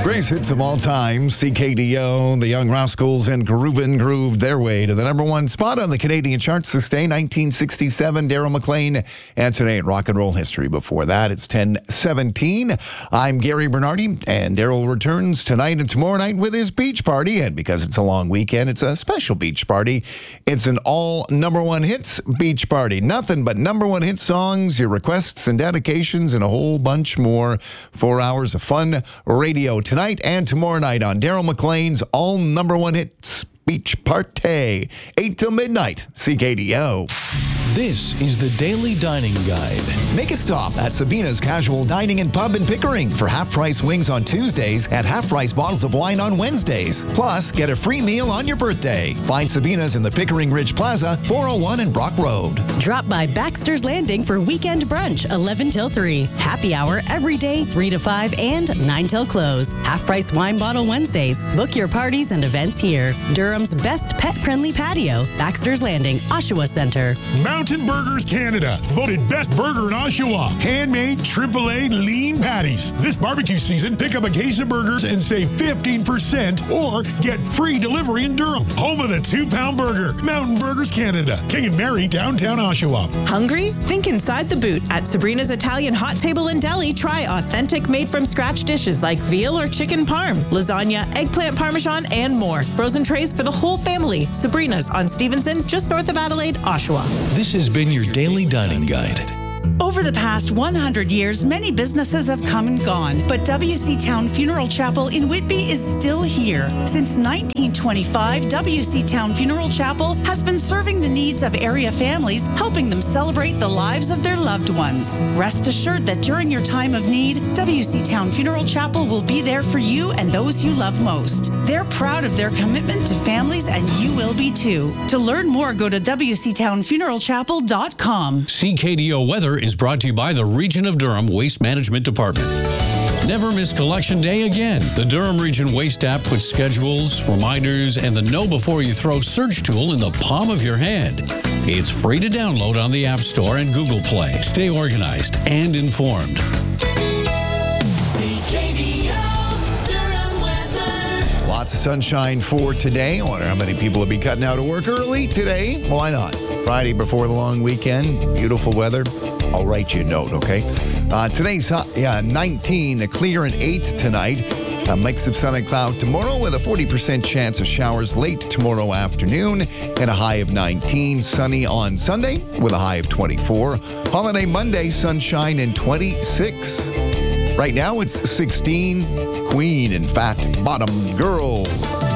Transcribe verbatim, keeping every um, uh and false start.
Greatest hits of all time, C K D O, the Young Rascals, and Groovin' grooved their way to the number one spot on the Canadian charts this day, nineteen sixty-seven, Daryl McLean, and today in rock and roll history. Before that, it's ten seventeen. I'm Gary Bernardi, and Daryl returns tonight and tomorrow night with his beach party, and because it's a long weekend, it's a special beach party. It's an all number one hits beach party. Nothing but number one hit songs, your requests and dedications, and a whole bunch more. Four hours of fun radio tonight and tomorrow night on Daryl McLean's all number one hits beach party. eight till midnight, C K D O. This is the Daily Dining Guide. Make a stop at Sabina's Casual Dining and Pub in Pickering for half-price wings on Tuesdays and half-price bottles of wine on Wednesdays. Plus, get a free meal on your birthday. Find Sabina's in the Pickering Ridge Plaza, four oh one and Brock Road. Drop by Baxter's Landing for weekend brunch, eleven till three. Happy hour every day, three to five and nine till close. Half-price wine bottle Wednesdays. Book your parties and events here. Durham's best pet-friendly patio, Baxter's Landing, Oshawa Center. Mountain Burgers Canada, voted best burger in Oshawa. Handmade triple A lean patties. This barbecue season, pick up a case of burgers and save fifteen percent or get free delivery in Durham. Home of the two-pound burger. Mountain Burgers Canada, King and Mary, downtown Oshawa. Hungry? Think inside the boot. At Sabrina's Italian Hot Table and Deli, try authentic made-from-scratch dishes like veal or chicken parm, lasagna, eggplant parmesan, and more. Frozen trays for the whole family. Sabrina's on Stevenson, just north of Adelaide, Oshawa. This has been your Daily Dining Guide. Over the past one hundred years, many businesses have come and gone, but W C Town Funeral Chapel in Whitby is still here. Since nineteen twenty-five, W C Town Funeral Chapel has been serving the needs of area families, helping them celebrate the lives of their loved ones. Rest assured that during your time of need, W C Town Funeral Chapel will be there for you and those you love most. They're proud of their commitment to families, and you will be too. To learn more, go to w c town funeral chapel dot com. C K D O Weather is brought to you by the Region of Durham Waste Management Department. Never miss Collection Day again. The Durham Region Waste app puts schedules, reminders, and the Know Before You Throw search tool in the palm of your hand. It's free to download on the App Store and Google Play. Stay organized and informed. Lots of sunshine for today. I wonder how many people will be cutting out of work early today. Why not? Friday before the long weekend. Beautiful weather. I'll write you a note, okay? Uh, today's uh, yeah, nineteen, a clear and eight tonight. A mix of sun and cloud tomorrow with a forty percent chance of showers late tomorrow afternoon and a high of nineteen. Sunny on Sunday with a high of twenty-four. Holiday Monday, sunshine and twenty-six. Right now it's sixteen. Queen and Fat Bottom Girls.